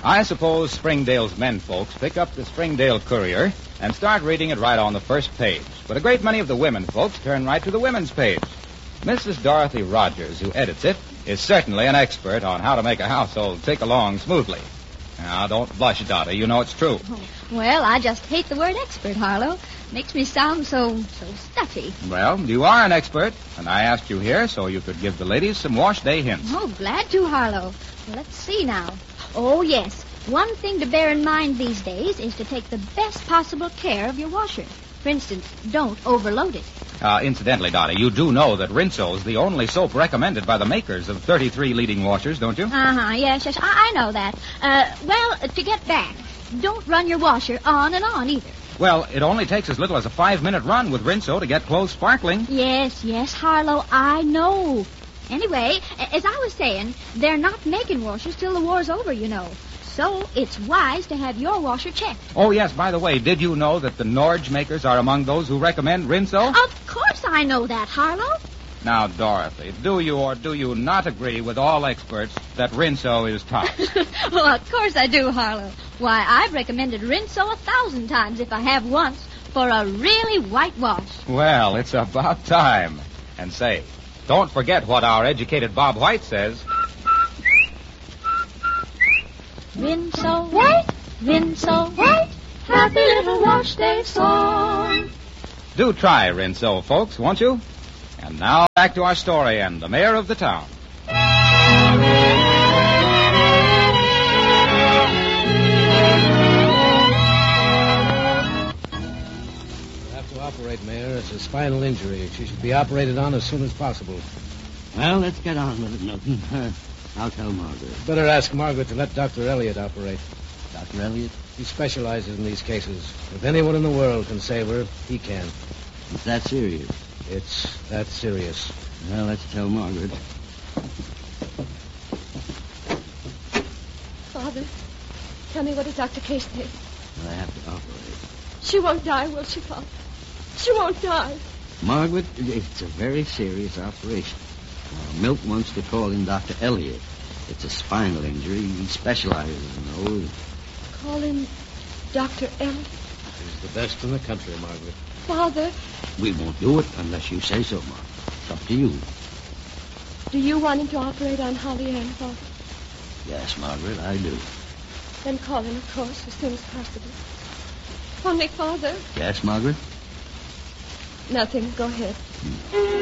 I suppose Springdale's men folks pick up the Springdale Courier and start reading it right on the first page. But a great many of the women folks turn right to the women's page. Mrs. Dorothy Rogers, who edits it, is certainly an expert on how to make a household tick along smoothly. Now, don't blush, Dottie. You know it's true. Well, I just hate the word expert, Harlow. Makes me sound so stuffy. Well, you are an expert, and I asked you here so you could give the ladies some wash day hints. Oh, glad to, Harlow. Well, let's see now. Oh, yes. One thing to bear in mind these days is to take the best possible care of your washer. For instance, don't overload it. Incidentally, Dottie, you do know that Rinso is the only soap recommended by the makers of 33 leading washers, don't you? Yes, I know that. Well, to get back, don't run your washer on and on either. Well, it only takes as little as a 5-minute run with Rinso to get clothes sparkling. Yes, Harlow, I know. Anyway, as I was saying, they're not making washers till the war's over, you know. So it's wise to have your washer checked. Oh, yes, by the way, did you know that the Norge makers are among those who recommend Rinso? Of course I know that, Harlow. Now, Dorothy, do you or do you not agree with all experts that Rinso is tops? Well, of course I do, Harlow. Why, I've recommended Rinso 1,000 times if I have once for a really white wash. Well, it's about time. And say, don't forget what our educated Bob White says. Rinso white, Rinso white, happy little wash day song. Do try Rinso, folks, won't you? And now back to our story and the mayor of the town. You'll have to operate, Mayor. It's a spinal injury. She should be operated on as soon as possible. Well, let's get on with it, Milton. I'll tell Margaret. Better ask Margaret to let Dr. Elliott operate. Dr. Elliott? He specializes in these cases. If anyone in the world can save her, he can. It's that serious. It's that serious. Well, let's tell Margaret. Father, tell me, what does Dr. Case say? Well, I have to operate. She won't die, will she, Father? She won't die. Margaret, it's a very serious operation. Milt wants to call in Dr. Elliott. It's a spinal injury. He specializes in those. Call in Dr. Elliott? He's the best in the country, Margaret. Father, We won't do it unless you say so, Margaret. It's up to you. do you want him to operate on Holly Ann, Father? Yes, Margaret, I do. Then call him, of course, as soon as possible. Only, Father. Yes, Margaret? Nothing. Go ahead.